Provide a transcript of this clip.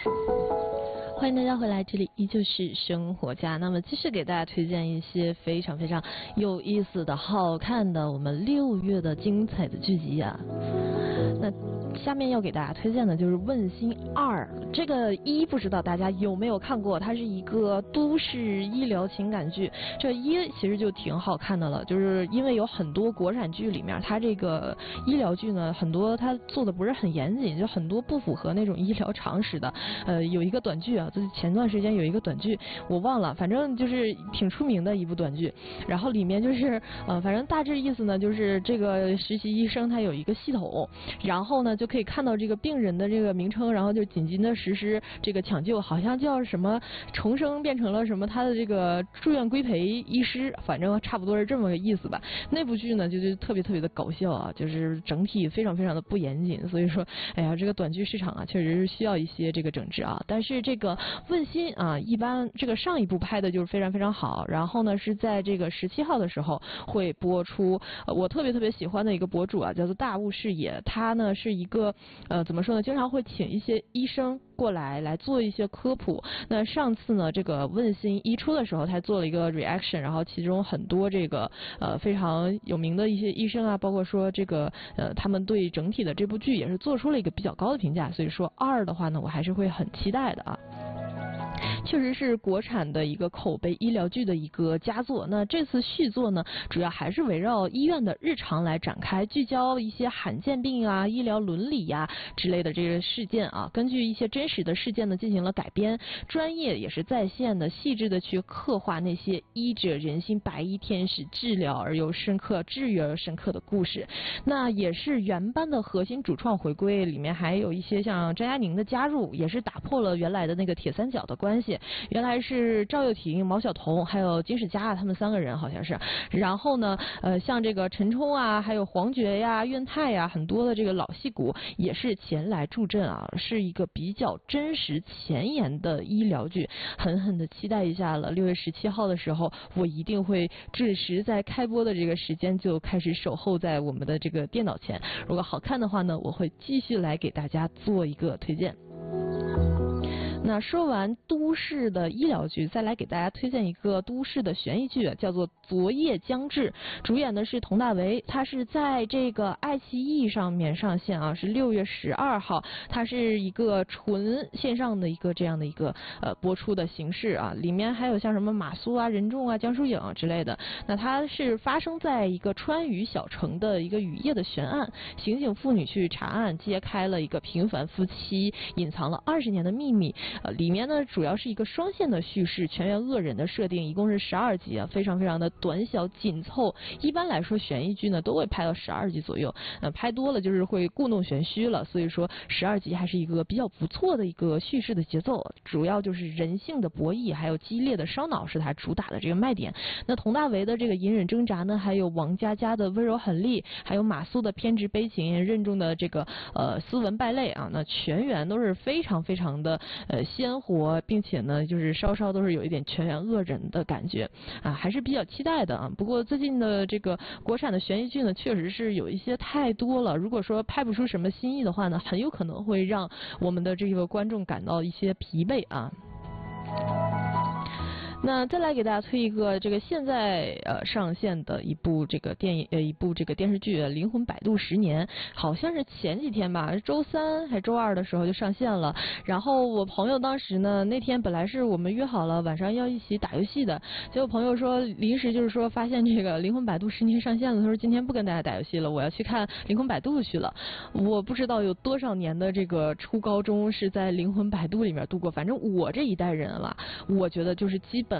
欢迎大家回来，这里依旧是生活家。那么继续给大家推荐一些非常非常有意思的好看的我们6月的精彩的剧集啊。那下面要给大家推荐的就是《问心2》，这个1不知道大家有没有看过，它是一个都市医疗情感剧。这1其实就挺好看的了，就是因为有很多国产剧里面，它这个医疗剧呢，很多它做的不是很严谨，就很多不符合那种医疗常识的。有一个短剧啊，就是前段时间有一个短剧，我忘了，反正就是挺出名的一部短剧。然后里面就是反正大致意思呢，就是这个实习医生他有一个系统，然后呢就可以看到这个病人的这个名称，然后就紧急的实施这个抢救，好像叫什么重生变成了什么他的这个住院规培医师，反正差不多是这么个意思吧。那部剧呢就是特别特别的搞笑啊，就是整体非常非常的不严谨，所以说哎呀这个短剧市场啊确实是需要一些这个整治啊。但是这个问心啊，一般这个上一部拍的就是非常非常好，然后呢是在这个17号的时候会播出。我特别特别喜欢的一个博主啊，叫做大雾视野，他呢是一个怎么说呢，经常会请一些医生过来做一些科普。那上次呢这个问心一出的时候，他做了一个 reaction， 然后其中很多这个非常有名的一些医生啊，包括说这个他们对整体的这部剧也是做出了一个比较高的评价，所以说2的话呢我还是会很期待的啊。确实是国产的一个口碑医疗剧的一个佳作。那这次续作呢，主要还是围绕医院的日常来展开，聚焦一些罕见病啊、医疗伦理呀之类的这个事件啊，根据一些真实的事件呢进行了改编，专业也是在线的、细致的去刻画那些医者仁心、白衣天使、治疗而又深刻、治愈而深刻的故事。那也是原班的核心主创回归，里面还有一些像张嘉宁的加入，也是打破了原来的那个铁三角的关系。原来是赵又廷、毛晓彤还有金世佳他们3个人好像是，然后呢像这个陈冲啊，还有黄觉呀、苑泰呀，很多的这个老戏骨也是前来助阵啊，是一个比较真实前沿的医疗剧，狠狠的期待一下了。6月17号的时候，我一定会准时在开播的这个时间就开始守候在我们的这个电脑前，如果好看的话呢，我会继续来给大家做一个推荐。那说完都市的医疗剧，再来给大家推荐一个都市的悬疑剧，叫做《昨夜将至》，主演的是佟大为，他是在这个爱奇艺上面上线啊，是6月12号，它是一个纯线上的一个这样的一个播出的形式啊，里面还有像什么马苏啊、任重啊、江疏影啊之类的。那它是发生在一个川渝小城的一个雨夜的悬案，刑警妇女去查案，揭开了一个平凡夫妻隐藏了20年的秘密。里面呢主要是一个双线的叙事，全员恶人的设定，一共是12集啊，非常非常的短小紧凑。一般来说悬疑剧呢都会拍到12集左右，拍多了就是会故弄玄虚了，所以说12集还是一个比较不错的一个叙事的节奏，主要就是人性的博弈还有激烈的烧脑是它主打的这个卖点。那佟大为的这个隐忍挣扎呢，还有王佳佳的温柔狠厉，还有马苏的偏执悲情，任重的这个斯文败类啊，那全员都是非常非常的鲜活，并且呢就是稍稍都是有一点全员恶人的感觉啊，还是比较期待的啊。不过最近的这个国产的悬疑剧呢确实是有一些太多了，如果说拍不出什么新意的话呢，很有可能会让我们的这个观众感到一些疲惫啊。那再来给大家推一个这个现在上线的一部这个一部这个电视剧《灵魂摆渡10年》，好像是前几天吧，周3还周2的时候就上线了。然后我朋友当时呢，那天本来是我们约好了晚上要一起打游戏的，结果朋友说临时就是说发现这个《灵魂摆渡10年》上线了，他说今天不跟大家打游戏了，我要去看《灵魂摆渡》去了。我不知道有多少年的这个初高中是在《灵魂摆渡》里面度过，反正我这一代人了，我觉得就是基